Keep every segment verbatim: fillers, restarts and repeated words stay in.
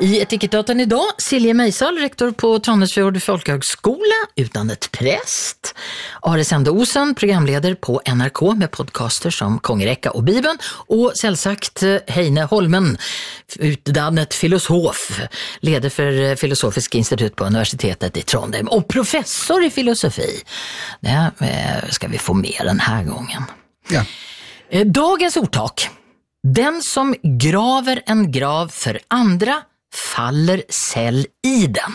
I Etikettaten idag, Silje Meisal, rektor på Trondheimsfjord Folkhögskola, utdannet präst. Are Sende Osen, programleder på N R K med podcaster som Kongerekka og Bibeln. Og selvsagt Heine Holmen, utdannet filosof, leder for Filosofisk institutt på Universitetet i Trondheim. Og professor i filosofi. Det ska vi få med den här gången. Ja. Dagens ordtak. Den som graver en grav för andra faller selv i den.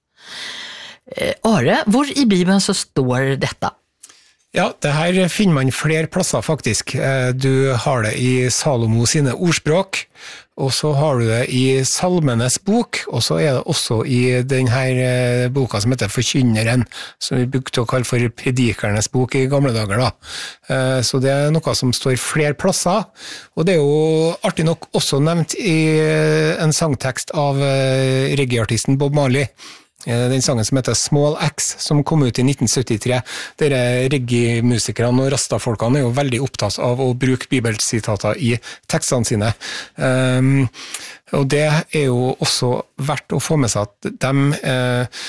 Eh, Are, hvor i Bibelen så står dette? Ja, det her finner man flere plasser faktisk. Du har det i Salomo sine ordspråk, og så har du det i Salmenes bok, og så er det også i denne boka som heter Forkynneren, som vi brukte å kalle for Predikernes bok i gamle dager da. Så det er noe som står flere plasser, og det er jo artig nok også nevnt i en sangtekst av reggaeartisten Bob Marley. Den sangen som heter Small Axe, som kom ut i nitten syttitre. Dere reggae-musikerne og rastafolkene er jo veldig opptatt av å bruke bibelsitater i tekstene sine. Um, og det er jo også verdt å få med seg at de uh,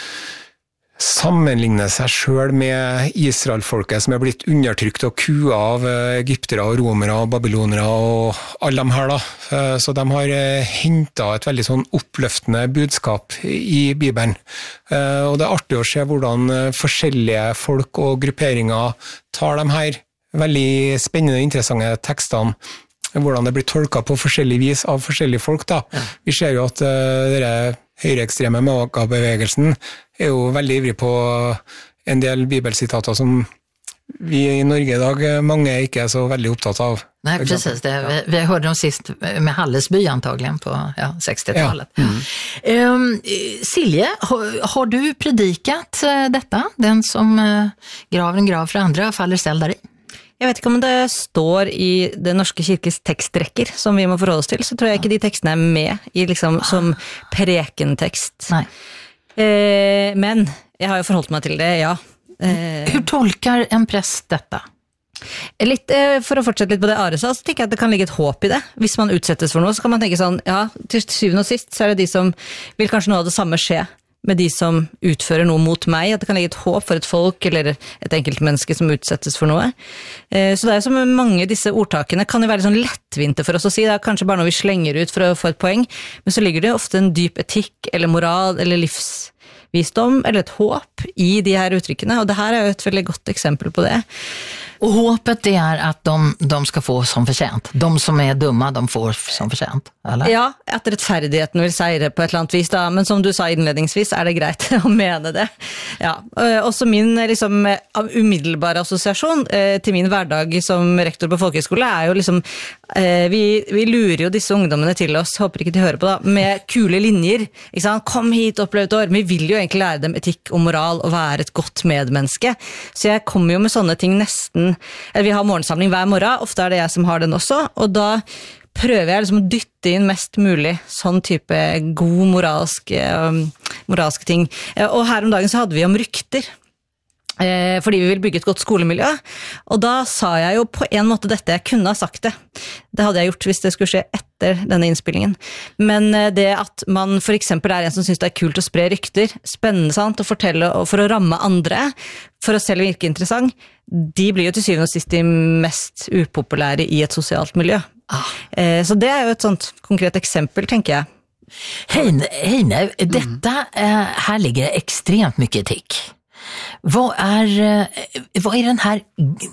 sammenligner seg selv med Israelfolket som er blitt undertrykt og kua av egyptere og romere og babylonere og alle de her da. Så de har hentet et veldig sånn oppløftende budskap i Bibelen. Og det er artig å se hvordan forskjellige folk og grupperinger tar de her veldig spennende og interessante tekstene, hvordan det blir tolket på forskjellig vis av forskjellige folk da. Ja. Vi ser jo at uh, dere høyreekstreme magabevegelsen er jo veldig ivrig på en del bibelsitater som vi i Norge i dag, mange ikke er så veldig opptatt av. Nej, precis. Det, vi, vi hörde dem sist med Hallesby antagligen på ja, sextiotalet. Ja. Mm. Um, Silje, har, har du predikat uh, detta? Den som uh, graver en grav för andra faller selv der i? Jeg vet ikke om det står i det norske kirkes tekstrekker som vi må forholde oss til, så tror jeg ikke de tekstene er med i liksom, som prekentekst. Nei. Eh, men jeg har jo forholdt meg til det, ja. Eh, Hur tolkar en prest dette? Litt, eh, for å fortsette litt på det Are sa, så tenker jeg at det kan ligge et håp i det. Hvis man utsettes for noe, så kan man tenke sånn, ja, til syvende og sist, så er det de som vil kanskje noe av det samme skje med de som utfører noe mot meg, at det kan ligge et håp for et folk eller et enkelt menneske som utsettes for noe. Så det er jo som mange disse ordtakene kan jo være sånn lettvinte for oss å si, det er kanskje bare noe vi slenger ut for å få et poeng, men så ligger det ofte en dyp etikk eller moral eller livsvisdom eller et håp i de her uttrykkene, og det her er jo et veldig godt eksempel på det. Och hoppet det är att de, de ska få som förtjänt. De som är dumma, de får som förtjänt, eller? Ja, at rettferdigheten vil seire på et eller annet vis da, men som du sa innledningsvis, er det greit å mene det. Ja, også min liksom, umiddelbare assosiasjon eh, til min hverdag som rektor på folkehøyskole er jo liksom, eh, vi, vi lurer jo disse ungdommene til oss, håper ikke de hører på da, med kule linjer, ikke sant? Kom hit, opplev et år. Vi vil jo egentlig lære dem etikk og moral og være et godt medmenneske. Så jeg kommer jo med sånne ting nesten, vi har morgensamling hver morgen, ofte er det jeg som har den også, og da prøver jeg liksom å dytte inn mest mulig sånn type god moralsk, um, moralske ting. Og her om dagen så hadde vi om rykter, eh, fordi vi vil bygge et godt skolemiljø, og da sa jeg jo på en måte dette, jeg kunne ha sagt det. Det hadde jeg gjort hvis det skulle skje etter denne innspillingen. Men det at man for eksempel er en som synes det er kult å spre rykter, spennende sant, og fortelle og for å ramme andre, for å selv virke interessant, de blir jo til syvende og sist de mest upopulære i et sosialt miljø. Ah. Så det er jo et sånt konkret eksempel, tenker jeg. Heine, Heine detta, mm. här ligger extremt mycket etik. Vad är, vad är den här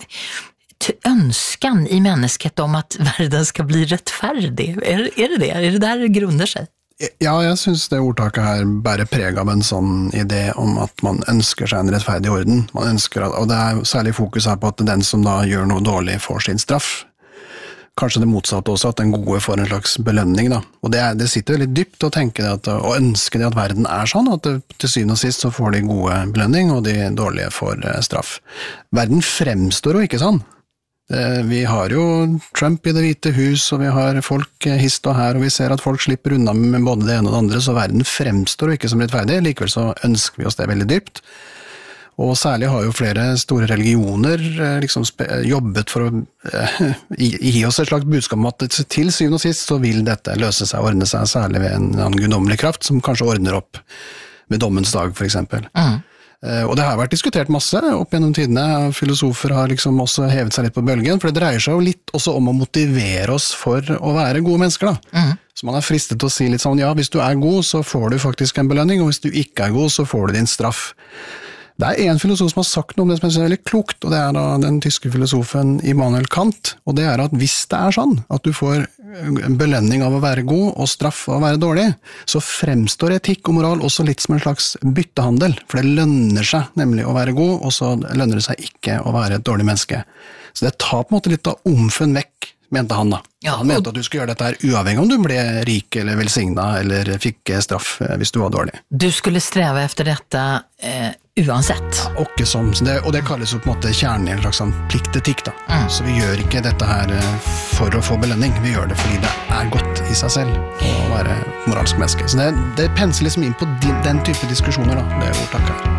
önskan i mennesket om at verden skal bli rettferdig? Er, er det det? Er det der det grunder seg? Ja, jeg synes det ordtaket her bærer preg av en sånn idé om at man ønsker seg en rettferdig orden. Man ønsker, og det er særlig fokus her på at den som da gjør noe dårlig får sin straff. Kanskje det motsatte også, at den gode får en slags belønning da. Og det, er, det sitter veldig dypt å tenke det, at, og ønske det at verden er sånn, at det, til syvende og sist så får de gode belønning, og de dårlige får straff. Verden fremstår jo ikke sånn. Vi har jo Trump i det hvite hus, og vi har folk hist og her, og vi ser at folk slipper unna med både det ene og det andre, så verden fremstår jo ikke som rettferdig, likevel så ønsker vi oss det veldig dypt. Og særlig har jo flere store religioner liksom jobbet for å eh, gi oss et slags budskap om at til syvende og sist så vil dette løse seg og ordne seg, særlig ved en, en guddommelig kraft som kanskje ordner opp ved dommens dag, for eksempel. Mm. Eh, og det har vært diskutert masse opp gjennom tidene. Filosofer har liksom også hevet seg litt på bølgen, for det dreier seg jo litt også om å motivere oss for å være gode mennesker, da. Mm. Så man er fristet til å si litt sånn, ja, hvis du er god, så får du faktisk en belønning, og hvis du ikke er god, så får du din straff. Det er en filosof som har sagt noe om det som jeg synes er veldig klokt, og det er da den tyske filosofen Immanuel Kant, og det er at hvis det er sånn at du får en belønning av å være god og straff av å være dårlig, så fremstår etikk og moral også litt som en slags byttehandel, for det lønner seg nemlig å være god, og så lønner det seg ikke å være et dårlig menneske. Så det tar på en måte litt av omfunn vekk, mente han da. Ja, han mente at du skulle gjøre dette her uavhengig om du ble rik eller velsignet eller fikk straff hvis du var dårlig. Du skulle streve efter dette eh, uansett. Ja, og, som, det, og det kalles jo på en måte kjernen i en slags sånn pliktetikk da. Mm. Så vi gjør ikke dette her for å få belønning, vi gjør det fordi det er godt i seg selv å være moralsk menneske. Så det, det penser liksom inn på din, den type diskusjoner da, det ordtaket her.